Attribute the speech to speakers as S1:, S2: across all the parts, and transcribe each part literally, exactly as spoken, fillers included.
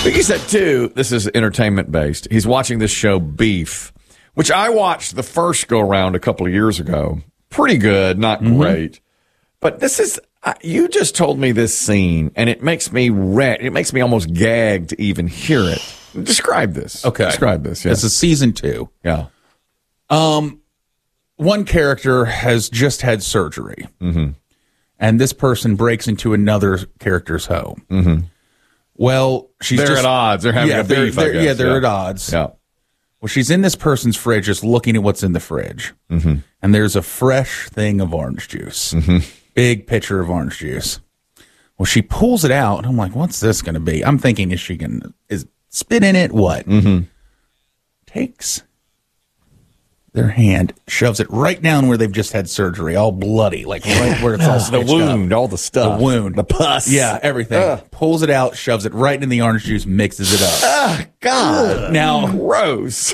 S1: But you said, too, this is entertainment-based. He's watching this show, Beef, which I watched the first go-around a couple of years ago. Pretty good, not mm-hmm. great. But this is, uh, you just told me this scene, and it makes me red. It makes me almost gag to even hear it. Describe this.
S2: Okay.
S1: Describe this, yeah.
S2: This is season two.
S1: Yeah.
S2: Um, one character has just had surgery,
S1: mm-hmm.
S2: and this person breaks into another character's home.
S1: Mm-hmm.
S2: Well, she's
S1: they're
S2: just,
S1: at odds. They're having
S2: yeah,
S1: a beef,
S2: they're,
S1: I guess.
S2: Yeah, they're
S1: yeah.
S2: at odds.
S1: Yeah.
S2: Well, she's in this person's fridge just looking at what's in the fridge.
S1: Mm-hmm.
S2: And there's a fresh thing of orange juice.
S1: Mm-hmm.
S2: Big pitcher of orange juice. Well, she pulls it out, and I'm like, what's this going to be? I'm thinking, is she going to is spit in it? What?
S1: Mm-hmm.
S2: Takes their hand, shoves it right down where they've just had surgery, all bloody, like right where it's all
S1: the wound,
S2: up.
S1: all the stuff.
S2: The wound.
S1: The pus.
S2: Yeah, everything.
S1: Ugh.
S2: Pulls it out, shoves it right in the orange juice, mixes it up.
S1: Oh, God.
S2: Now,
S1: gross.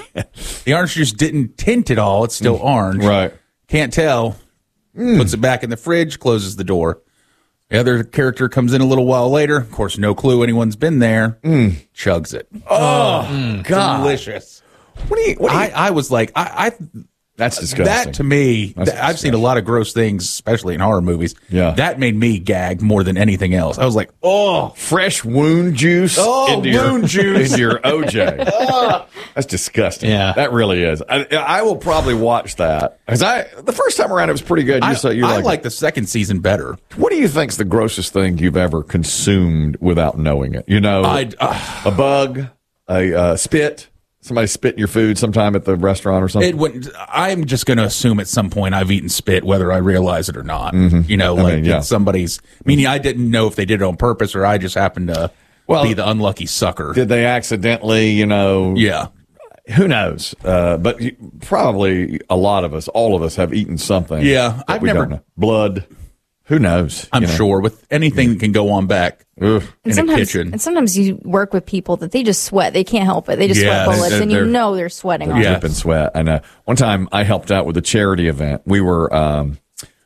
S2: The orange juice didn't tint at all. It's still orange.
S1: Right.
S2: Can't tell. Mm. Puts it back in the fridge, closes the door. The other character comes in a little while later. Of course, no clue anyone's been there.
S1: Mm.
S2: Chugs it.
S1: Oh, mm, God.
S2: Delicious.
S1: What do you, what do you,
S2: I, I was like, I, I
S1: that's disgusting.
S2: That to me,
S1: that's
S2: th- I've seen a lot of gross things, especially in horror movies.
S1: Yeah.
S2: That made me gag more than anything else. I was like, oh,
S1: fresh wound juice.
S2: Oh,
S1: into
S2: wound
S1: your,
S2: juice.
S1: into your O J. That's disgusting.
S3: Yeah.
S1: That really is. I, I will probably watch that. Because I, the first time around, it was pretty good. You
S2: I,
S1: said you
S2: I
S1: like,
S2: like the second season better.
S1: What do you think's the grossest thing you've ever consumed without knowing it? You know,
S2: I'd, uh,
S1: a bug, a uh, spit. Somebody spit in your food sometime at the restaurant or something?
S2: It wouldn't, I'm just going to assume at some point I've eaten spit, whether I realize it or not.
S1: Mm-hmm.
S2: You know,
S1: I
S2: like
S1: mean, yeah.
S2: it's somebody's, meaning I didn't know if they did it on purpose or I just happened to
S1: well,
S2: be the unlucky sucker.
S1: Did they accidentally, you know?
S2: Yeah.
S1: Who knows? Uh, but you, probably a lot of us, all of us have eaten something.
S2: Yeah. I've
S1: we
S2: never.
S1: Don't know. Blood. Who knows?
S2: I'm
S1: you know?
S2: sure with anything that can go on back
S1: Ugh.
S2: in
S4: and
S2: a kitchen.
S4: And sometimes you work with people that they just sweat. They can't help it. They just
S2: Yeah,
S4: sweat bullets,
S1: they're-
S4: and you
S1: they're-
S4: know they're sweating.
S1: They're
S4: on
S1: dripping sweat. And uh, one time I helped out with a charity event. We were um,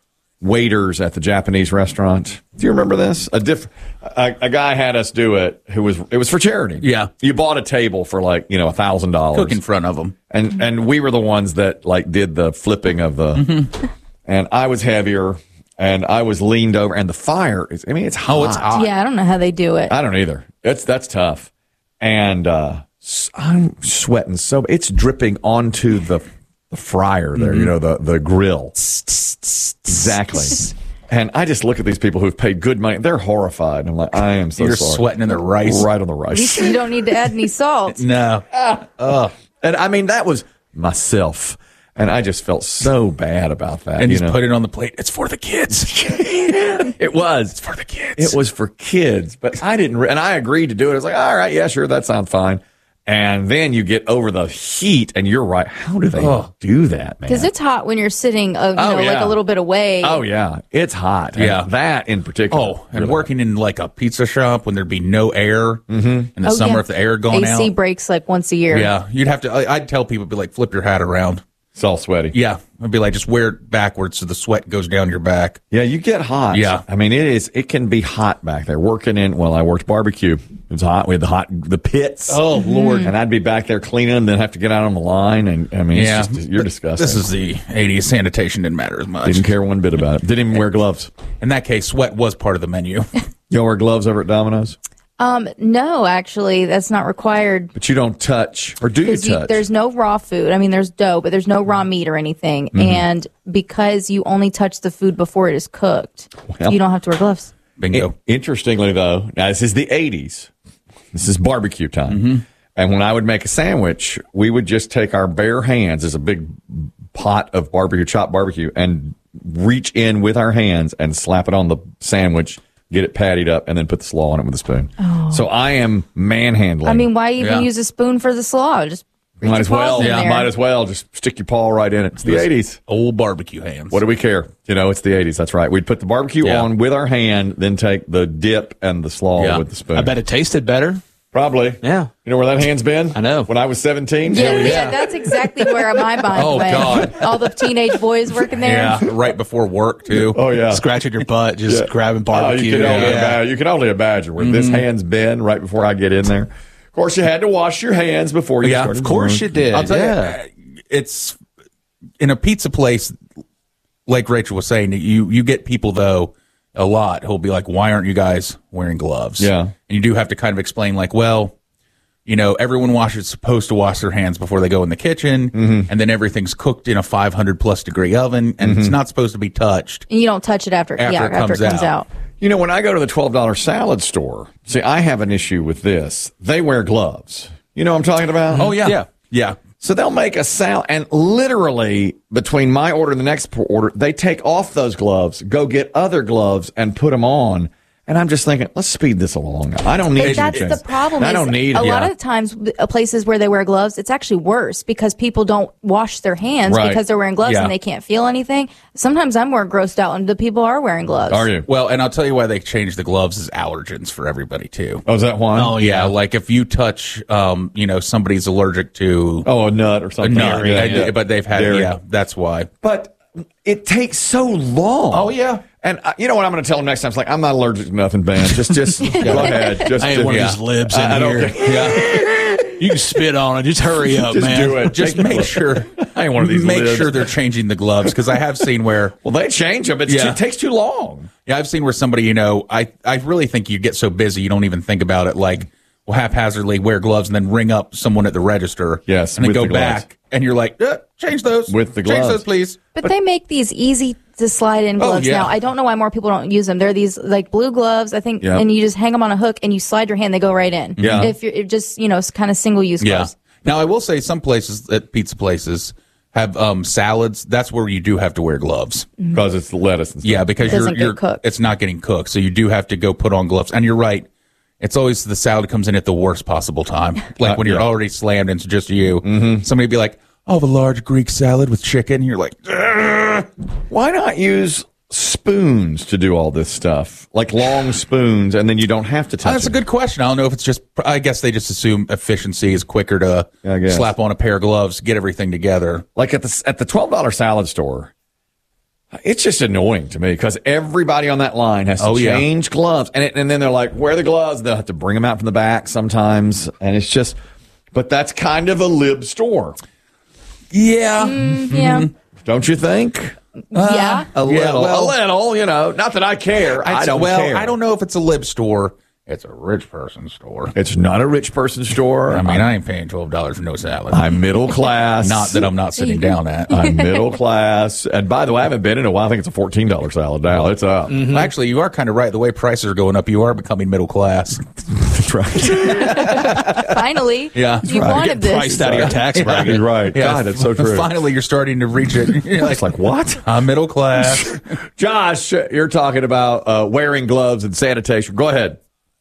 S1: waiters at the Japanese restaurant. Do you remember this? A diff- a, a guy had us do it. Who was it was for charity?
S2: Yeah.
S1: You bought a table for like you know a thousand dollars.
S2: Cook in front of them.
S1: And and we were the ones that like did the flipping of the.
S2: Mm-hmm.
S1: And I was heavier. And I was leaned over, and the fire is, I mean, it's hot.
S2: Oh, it's hot.
S4: Yeah, I don't know how they do it.
S1: I don't either. It's, that's tough. And, uh, I'm sweating so, it's dripping onto the, the fryer there,
S2: Mm-hmm.
S1: you know, the, the grill. Exactly. And I just look at these people who've paid good money. They're horrified. I'm like, I am so
S2: You're
S1: sorry.
S2: sweating in the rice.
S1: Right on the rice.
S4: You don't need to add any salt.
S2: No.
S1: Ugh. And I mean, that was myself. And I just felt so bad about that.
S2: And
S1: you
S2: just
S1: know?
S2: put it on the plate. It's for the kids.
S1: It was.
S2: It's for the kids.
S1: It was for kids, but I didn't, re- and I agreed to do it. I was like, all right, yeah, sure, that sounds fine. And then you get over the heat, and you're right. How do they
S2: Oh.
S1: do that, man?
S4: Because it's hot when you're sitting, uh, you
S1: Oh,
S4: know, like
S1: yeah.
S4: a little bit away.
S1: Oh, yeah. It's hot. And
S2: Yeah.
S1: that in particular.
S2: Oh, and
S1: really
S2: working in like a pizza shop when there'd be no air
S1: Mm-hmm.
S2: in the
S4: Oh,
S2: summer
S4: yeah.
S2: if the air had gone
S4: A C
S2: out.
S4: breaks like once a year.
S2: Yeah, you'd have to. I, I'd tell people, be like, flip your hat around.
S1: It's all sweaty.
S2: Yeah, I'd be like, just wear it backwards so the sweat goes down your back.
S1: Yeah, you get hot.
S2: Yeah.
S1: I mean, it is, it can be hot back there. Working in, well, I worked barbecue. It was hot. We had the hot, the pits.
S2: Oh, Lord.
S1: And I'd be back there cleaning and then have to get out on the line. And I mean, it's
S2: Yeah,
S1: just, you're disgusting.
S2: This is the eighties. Sanitation didn't matter as much.
S1: Didn't care one bit about it. Didn't even wear gloves.
S2: In that case, sweat was part of the menu.
S1: You wear gloves over at Domino's?
S4: Um, no, actually, that's not required.
S1: But you don't touch, or do you
S4: Because you,
S1: touch?
S4: there's no raw food. I mean, there's dough, but there's no raw meat or anything.
S1: Mm-hmm.
S4: And because you only touch the food before it is cooked,
S1: Well-
S4: you don't have to wear gloves.
S2: Bingo.
S1: In- interestingly, though, now this is the eighties. This is barbecue time.
S2: Mm-hmm.
S1: And when I would make a sandwich, we would just take our bare hands, as a big pot of barbecue, chopped barbecue, and reach in with our hands and slap it on the sandwich, get it pattied up, and then put the slaw on it with a spoon. So I am manhandling.
S4: I mean, why even
S2: Yeah.
S4: use a spoon for the slaw? Just reach
S1: might
S4: your
S1: as well.
S4: paws in
S1: Yeah,
S4: there.
S1: might as well just stick your paw right in it. It's the
S2: Those
S1: eighties.
S2: Old barbecue hands.
S1: What do we care? You know, it's the eighties. That's right. We'd put the barbecue
S2: Yeah.
S1: on with our hand, then take the dip and the slaw
S2: Yeah.
S1: with the spoon.
S3: I bet it tasted better.
S1: Probably.
S3: Yeah.
S1: You know where that hand's been?
S3: I know.
S1: When I was seventeen?
S4: Yeah,
S1: Hell
S4: yeah, that's exactly where my mind
S2: Oh,
S4: went.
S2: God.
S4: All the teenage boys working there.
S2: Yeah, right before work too.
S1: Oh, yeah.
S3: Scratching your butt, just
S1: Yeah.
S3: grabbing
S1: Oh,
S3: barbecue.
S1: you, can only
S3: yeah.
S1: imagine, you can only imagine where this hand's been right before I get in there. Of course, you had to wash your hands before you
S2: Yeah,
S1: started.
S3: Of course you did.
S2: I'll tell
S3: yeah.
S2: you, it's in a pizza place, like Rachel was saying, you you get people though a lot who'll be like, "Why aren't you guys wearing gloves?"
S1: Yeah.
S2: and you do have to kind of explain, like, well, you know, everyone washes supposed to wash their hands before they go in the kitchen,
S1: Mm-hmm.
S2: and then everything's cooked in a five hundred plus degree oven, and it's not supposed to be touched.
S4: And you don't touch it after,
S2: After
S4: yeah,
S2: it
S4: after it
S2: comes
S4: comes
S2: out.
S4: out.
S1: You know, when I go to the twelve dollar salad store, see, I have an issue with this. They wear gloves. You know what I'm talking about?
S2: Oh yeah,
S3: Yeah.
S2: yeah.
S1: So they'll make a salad, and literally between my order and the next order, they take off those gloves, go get other gloves, and put them on. And I'm just thinking, let's speed this along. I don't need.
S4: But that's
S1: to
S4: the
S1: change.
S4: problem.
S1: I
S4: is
S1: don't need.
S4: a
S1: it.
S4: lot
S1: Yeah.
S4: of the times, uh, places where they wear gloves, it's actually worse because people don't wash their hands
S1: Right.
S4: because they're wearing gloves
S2: Yeah.
S4: and they can't feel anything. Sometimes I'm more grossed out when the people are wearing gloves.
S1: Are you?
S2: Well, and I'll tell you why they changed the gloves is allergens for everybody too.
S1: Oh, is that one?
S3: Oh,
S2: Yeah, like if you touch, um, you know, somebody's allergic to
S1: Oh, a nut or
S2: a
S1: something.
S2: nut,
S1: Yeah,
S2: I-
S1: yeah.
S2: but they've had,
S1: Dairy.
S2: yeah, that's why.
S1: But it takes so long.
S2: Oh, yeah.
S1: And uh, you know what I'm going to tell them next time? It's like, I'm not allergic to nothing, man. Just, just go ahead. Just,
S3: I ain't one
S1: yeah.
S3: of these libs in
S1: I, I don't
S3: here.
S1: care.
S2: Yeah,
S3: You can spit on it. Just hurry up,
S1: Just
S3: man.
S1: do it.
S2: just
S1: Take the
S2: make
S1: glove.
S2: sure.
S1: I ain't one of these
S2: Make
S1: libs.
S2: sure they're changing the gloves because I have seen where.
S1: Well, they change them. It's
S2: Yeah.
S1: too, it takes too long.
S2: Yeah, I've seen where somebody, you know, I I really think you get so busy you don't even think about it. Like, will haphazardly wear gloves and then ring up someone at the register.
S1: Yes,
S2: and then
S1: with
S2: go
S1: the gloves.
S2: back and you're like, uh, change those
S1: With the
S2: change
S1: gloves.
S2: those, please.
S4: But, they make these easy to slide in gloves
S2: yeah.
S4: now. I don't know why more people don't use them. They're these like blue gloves, I think,
S1: Yeah.
S4: and you just hang them on a hook and you slide your hand, they go right in.
S1: Yeah.
S4: If you're if just, you know, kind of single use
S2: Yeah.
S4: gloves.
S2: Now I will say some places at pizza places have um, salads. That's where you do have to wear gloves.
S1: Because it's the lettuce and stuff.
S2: Yeah, because
S4: Doesn't
S2: you're,
S4: get
S2: you're
S4: cooked.
S2: it's not getting cooked, so you do have to go put on gloves. And you're right. It's always the salad comes in at the worst possible time, like
S1: Uh,
S2: when you're
S1: yeah.
S2: already slammed into just you. Mm-hmm. Somebody be like, "Oh, the large Greek salad with chicken." You're like, "Ugh."
S1: Why not use spoons to do all this stuff? Like long spoons, and then you don't have to touch
S2: Oh, that's a
S1: it.
S2: good question. I don't know if it's just. I guess they just assume efficiency is quicker to
S1: I guess.
S2: slap on a pair of gloves, get everything together.
S1: Like at the at the twelve dollar salad store, it's just annoying to me because everybody on that line has to
S2: Oh, yeah.
S1: change gloves, and it, and then they're like, "Where are the gloves?" They'll have to bring them out from the back sometimes, and it's just. But that's kind of a lib store,
S2: Yeah.
S4: Yeah.
S1: don't you think?
S4: yeah.
S1: A
S2: Yeah,
S1: little,
S2: well-
S1: a little, you know. Not that I care. I
S2: I'd say-
S1: don't
S2: well,
S1: care.
S2: I don't know if it's a lib store. It's a rich person store.
S1: It's not a rich person store.
S2: I mean, I ain't paying twelve dollars for no salad.
S1: I'm middle class.
S2: Not that I'm not sitting down at.
S1: I'm middle class. And by the way, I haven't been in a while. I think it's a fourteen dollar salad now. It's up.
S2: Actually, you are kind of right. The way prices are going up, you are becoming middle class.
S1: That's right.
S4: Finally.
S2: Yeah.
S4: You
S1: right.
S4: wanted this.
S3: Priced out of your tax bracket.
S1: You're right. God, that's so true.
S2: Finally, you're starting to reach it. You're like,
S1: It's like, what?
S2: I'm middle class.
S1: Josh, you're talking about uh, wearing gloves and sanitation. Go ahead.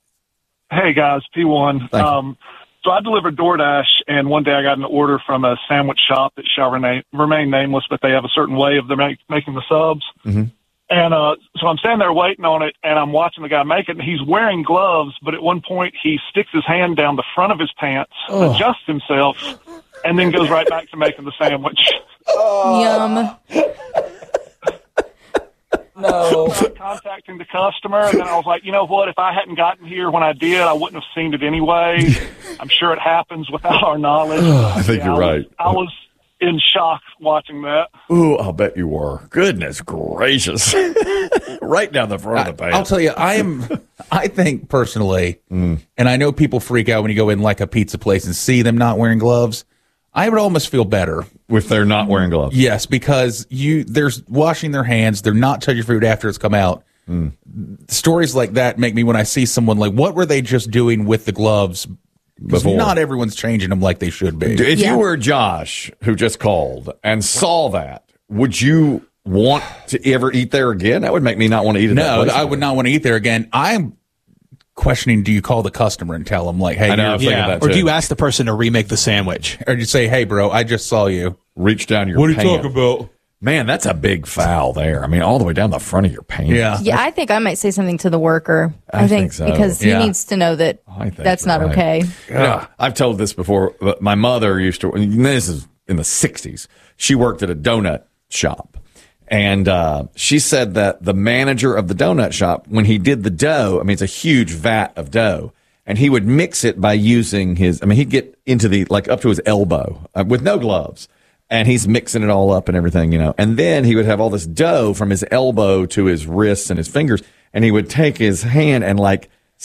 S5: Hey guys, P one.
S1: Thank you.
S5: Um, so I delivered DoorDash, and one day I got an order from a sandwich shop that shall remain, remain nameless, but they have a certain way of them make, making the subs.
S1: Mm-hmm.
S5: And uh, so I'm standing there waiting on it, and I'm watching the guy make it, and he's wearing gloves, but at one point he sticks his hand down the front of his pants, adjusts himself, and then goes right back to making the sandwich.
S4: Yum.
S5: No. Contacting the customer, and then I was like, you know what? If I hadn't gotten here when I did, I wouldn't have seen it anyway. I'm sure it happens without our knowledge.
S1: I think you're
S5: I was-
S1: right.
S5: I was in shock watching that.
S1: Ooh, I'll bet you were. Goodness gracious. Right down the front of the pants.
S2: I'll tell you, I am. I think personally, and I know people freak out when you go in like a pizza place and see them not wearing gloves. I would almost feel better.
S1: If they're not wearing gloves.
S2: Yes, because you there's washing their hands. They're not touching food after it's come out. Stories like that make me when I see someone like, what were they just doing with the gloves? Because
S1: Before.
S2: not everyone's changing them like they should be.
S1: If
S4: Yeah.
S1: you were Josh, who just called, and saw that, would you want to ever eat there again? That would make me not want to eat at that
S2: No,
S1: place
S2: I would not want to eat there again. I'm questioning, do you call the customer and tell them, like, hey,
S1: I know,
S2: you're-
S1: I'm thinking
S3: Yeah.
S1: that
S3: Or
S1: too.
S3: do you ask the person to remake the sandwich?
S2: or do you say, hey, bro, I just saw you.
S1: Reach down your
S2: What are you
S1: pants.
S2: talking about?
S1: Man, that's a big foul there. I mean, all the way down the front of your pants.
S2: Yeah.
S4: Yeah, I think I might say something to the worker.
S1: I think so.
S4: Because
S2: Yeah.
S4: he needs to know that
S1: I think
S4: that's
S1: you're
S4: not
S1: right.
S4: okay.
S1: You know, I've told this before, but my mother used to, and this is in the sixties, she worked at a donut shop. And uh, she said that the manager of the donut shop, when he did the dough, I mean, it's a huge vat of dough, and he would mix it by using his, I mean, he'd get into the, like up to his elbow uh, with no gloves. And he's mixing it all up and everything, you know. And then he would have all this dough from his elbow to his wrists and his fingers. And he would take his hand and like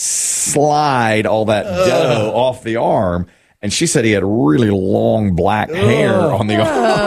S1: slide all that Ugh. dough off the arm. And she said he had really long black hair Ugh. on the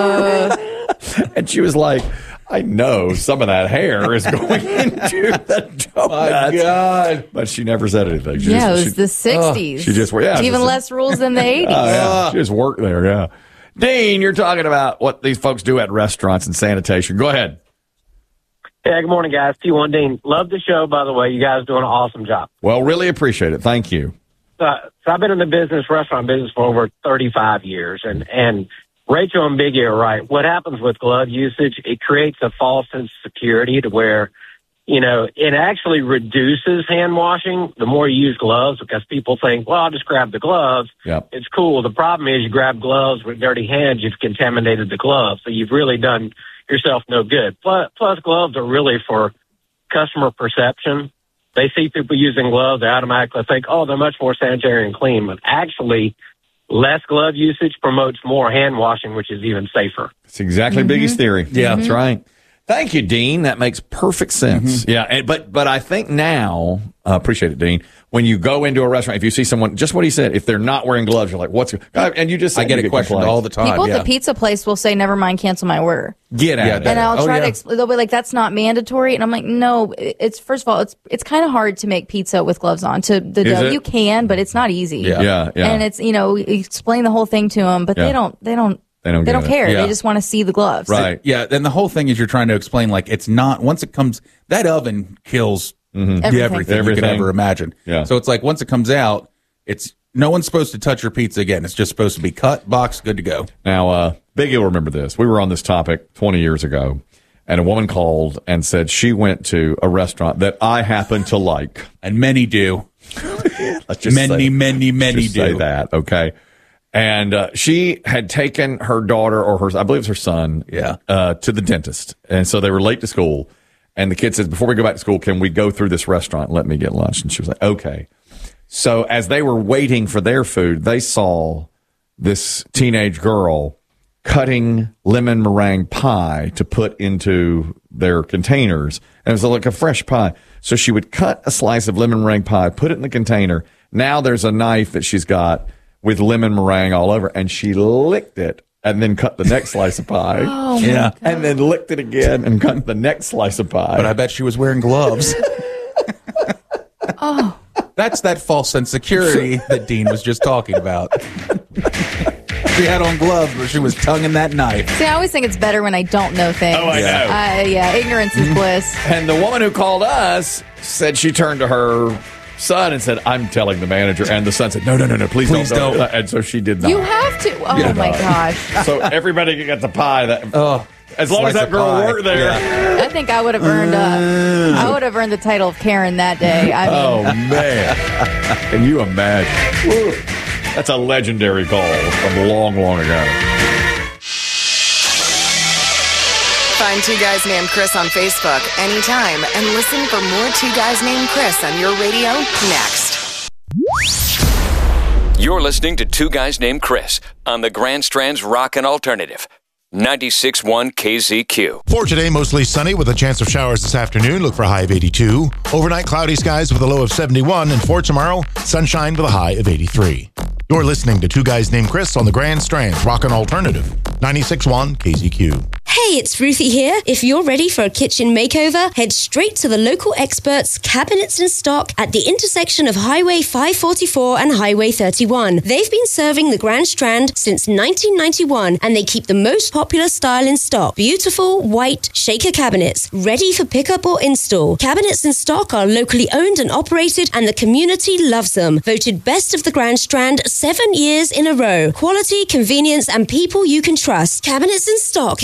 S1: arm. And she was like, I know some of that hair is going into the donut.
S2: My God.
S1: But she never said anything. She
S4: Yeah,
S1: just,
S4: it was
S1: she,
S4: the sixties.
S1: She just, yeah.
S4: Even
S1: just,
S4: less rules than the eighties.
S1: Oh, yeah. She just worked there, yeah. Dean, you're talking about what these folks do at restaurants and sanitation. Go ahead.
S6: Yeah, good morning, guys. T one Dean. Love the show, by the way. You guys doing an awesome job.
S1: Well, really appreciate it. Thank you.
S6: Uh, so I've been in the business, restaurant business, for over thirty-five years. And, and Rachel and Biggie are right. What happens with glove usage, it creates a false sense of security to where, you know, it actually reduces hand washing the more you use gloves, because people think, well, I'll just grab the gloves.
S1: Yep.
S6: It's cool. The problem is you grab gloves with dirty hands, you've contaminated the gloves. So you've really done yourself no good. Plus, plus gloves are really for customer perception. They see people using gloves, they automatically think, oh, they're much more sanitary and clean. But actually, less glove usage promotes more hand washing, which is even safer.
S1: It's exactly mm-hmm. Biggie's theory. Yeah, mm-hmm. That's right. Thank you, Dean. That makes perfect sense. Mm-hmm. Yeah, and, but but I think now, uh, appreciate it, Dean. When you go into a restaurant, if you see someone, just what he said, if they're not wearing gloves, you're like, "What's?" And you just,
S2: I get a question all the time.
S4: People
S2: yeah.
S4: at the pizza place will say, "Never mind, cancel my order."
S1: Get out.
S2: Yeah,
S1: of it.
S4: And I'll
S2: oh,
S4: try
S2: yeah.
S4: to explain. They'll be like, "That's not mandatory," and I'm like, "No, it's first of all, it's it's kind of hard to make pizza with gloves on. To the
S1: Is
S4: dough,
S1: it?
S4: you can, but it's not easy.
S2: Yeah.
S1: Yeah, yeah.
S4: And it's you know, you explain the whole thing to them, but
S1: Yeah.
S4: they don't, they don't.
S1: They don't
S4: They
S1: get
S4: don't
S1: it.
S4: care.
S2: Yeah.
S4: They just want to see the gloves.
S1: Right.
S2: Yeah, and the whole thing is you're trying to explain, like, it's not, once it comes, that oven kills
S1: Mm-hmm.
S4: Everything.
S2: everything, you
S1: Everything.
S2: could ever imagine.
S1: Yeah.
S2: So it's like, once it comes out, it's, no one's supposed to touch your pizza again. It's just supposed to be cut, boxed, good to go.
S1: Now, uh, Biggie will remember this. We were on this topic twenty years ago, and a woman called and said she went to a restaurant that I happen to like.
S2: And many do.
S1: Let's just
S2: Many,
S1: say,
S2: many, many
S1: just
S2: do.
S1: say that, okay? And uh, she had taken her daughter or her, I believe it's her son,
S2: Yeah.
S1: uh, to the dentist. And so they were late to school. And the kid says, before we go back to school, can we go through this restaurant and let me get lunch? And she was like, okay. So as they were waiting for their food, they saw this teenage girl cutting lemon meringue pie to put into their containers. And it was like a fresh pie. So she would cut a slice of lemon meringue pie, put it in the container. Now there's a knife that she's got with lemon meringue all over, and she licked it and then cut the next slice of pie.
S4: Oh,
S2: Yeah.
S1: And then licked it again and cut the next slice of pie.
S2: But I bet she was wearing gloves.
S4: Oh.
S2: That's that false sense of security that Dean was just talking about. She had on gloves, but she was tonguing that knife.
S4: See, I always think it's better when I don't know things.
S1: Oh, I know.
S4: Uh, yeah, ignorance is bliss.
S1: And the woman who called us said she turned to her son and said, I'm telling the manager. And the son said, no, no, no, no, please,
S2: Please
S1: don't,
S2: don't.
S1: And so she did not.
S4: You have to. Oh,
S1: Yeah.
S4: my gosh.
S1: So everybody can get the pie. That
S2: Oh,
S1: as long as
S2: slice
S1: that
S2: of
S1: girl
S2: pie.
S1: worked there.
S2: Yeah.
S4: I think I would have earned uh, I would have earned the title of Karen that day. I mean,
S1: Oh, man. Can you imagine? Woo. That's a legendary call from long, long ago.
S7: Find Two Guys Named Chris on Facebook anytime and listen for more Two Guys Named Chris on your radio next.
S8: You're listening to Two Guys Named Chris on the Grand Strand's Rockin' Alternative. ninety-six point one K Z Q.
S9: For today, mostly sunny with a chance of showers this afternoon. Look for a high of eighty-two. Overnight, cloudy skies with a low of seventy-one. And for tomorrow, sunshine with a high of eighty-three. You're listening to Two Guys Named Chris on the Grand Strand Rockin' Alternative. ninety-six point one K Z Q.
S10: Hey, it's Ruthie here. If you're ready for a kitchen makeover, head straight to the local experts, Cabinets and Stock, at the intersection of Highway five forty-four and Highway thirty-one. They've been serving the Grand Strand since nineteen ninety-one, and they keep the most popular style in stock. Beautiful, white, shaker cabinets, ready for pickup or install. Cabinets and Stock are locally owned and operated, and the community loves them. Voted best of the Grand Strand seven years in a row. Quality, convenience, and people you can trust. Cabinets and Stock. Experience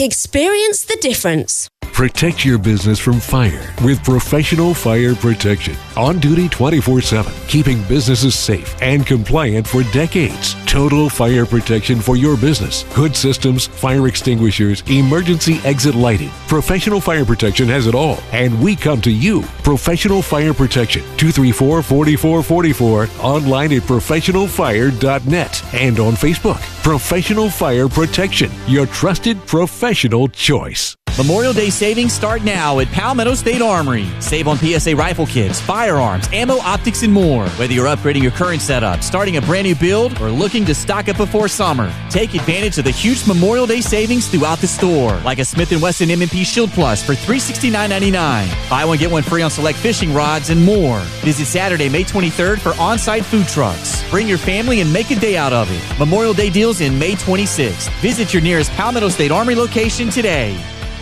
S10: Experience the difference.
S11: Protect your business from fire with Professional Fire Protection. On duty twenty-four seven, keeping businesses safe and compliant for decades. Total fire protection for your business. Hood systems, fire extinguishers, emergency exit lighting. Professional Fire Protection has it all, and we come to you. Professional Fire Protection, two three four, four four four four, online at professional fire dot net and on Facebook. Professional Fire Protection, your trusted professional choice.
S12: Memorial Day savings start now at Palmetto State Armory. Save on P S A rifle kits, firearms, ammo, optics, and more. Whether you're upgrading your current setup, starting a brand new build, or looking to stock up before summer, take advantage of the huge Memorial Day savings throughout the store. Like a Smith and Wesson M and P Shield Plus for three hundred sixty-nine dollars and ninety-nine cents. Buy one, get one free on select fishing rods and more. Visit Saturday, May twenty-third for on-site food trucks. Bring your family and make a day out of it. Memorial Day deals in May twenty-sixth. Visit your nearest Palmetto State Armory location today.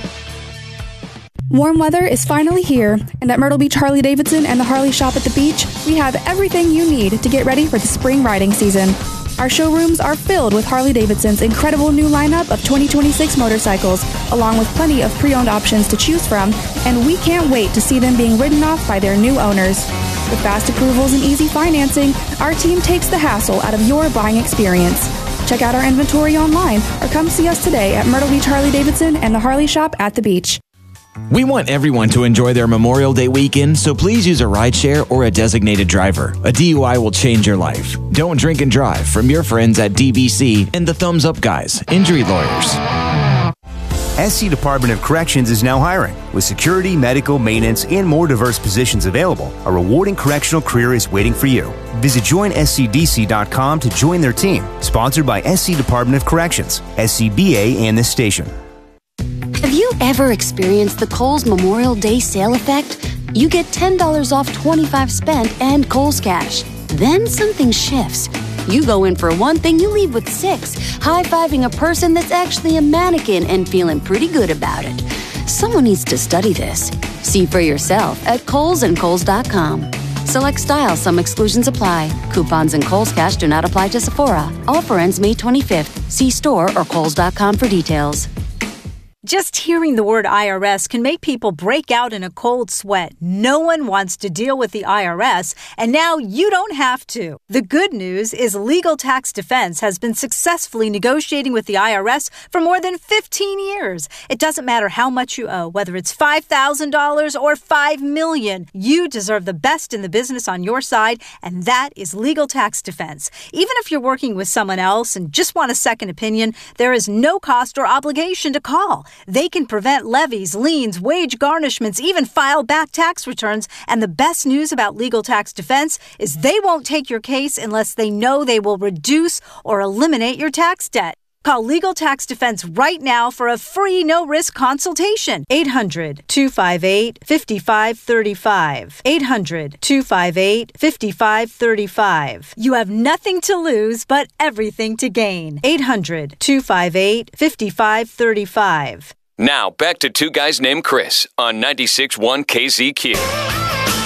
S13: Warm weather is finally here, and at Myrtle Beach Harley Davidson and the Harley Shop at the beach, we have everything you need to get ready for the spring riding season. Our showrooms are filled with Harley Davidson's incredible new lineup of twenty twenty-six motorcycles, along with plenty of pre-owned options to choose from, and we can't wait to see them being ridden off by their new owners. With fast approvals and easy financing, our team takes the hassle out of your buying experience. Check out our inventory online or come see us today at Myrtle Beach Harley Davidson and the Harley Shop at the beach.
S14: We want everyone to enjoy their Memorial Day weekend, so please use a rideshare or a designated driver. A D U I will change your life. Don't drink and drive from your friends at D B C and the Thumbs Up Guys, injury lawyers.
S15: S C Department of Corrections is now hiring. With security, medical, maintenance, and more diverse positions available, a rewarding correctional career is waiting for you. Visit join S C D C dot com to join their team. Sponsored by S C Department of Corrections, S C B A, and this station.
S16: Have you ever experienced the Kohl's Memorial Day sale effect? You get ten dollars off twenty-five dollars spent and Kohl's Cash. Then something shifts. You go in for one thing, you leave with six, high-fiving a person that's actually a mannequin and feeling pretty good about it. Someone needs to study this. See for yourself at Kohl's and Kohl's dot com. Select styles, some exclusions apply. Coupons and Kohl's Cash do not apply to Sephora. Offer ends May twenty-fifth. See store or Kohl's dot com for details.
S17: Just hearing the word I R S can make people break out in a cold sweat. No one wants to deal with the I R S, and now you don't have to. The good news is Legal Tax Defense has been successfully negotiating with the I R S for more than fifteen years. It doesn't matter how much you owe, whether it's five thousand dollars or five million dollars. You deserve the best in the business on your side, and that is Legal Tax Defense. Even if you're working with someone else and just want a second opinion, there is no cost or obligation to call. They can prevent levies, liens, wage garnishments, even file back tax returns. And the best news about Legal Tax Defense is they won't take your case unless they know they will reduce or eliminate your tax debt. Call Legal Tax Defense right now for a free no-risk consultation. eight hundred, two five eight, five five three five. eight hundred, two five eight, five five three five. You have nothing to lose but everything to gain. eight hundred, two five eight, five five three five.
S8: Now, back to Two Guys Named Chris on ninety-six point one K Z Q.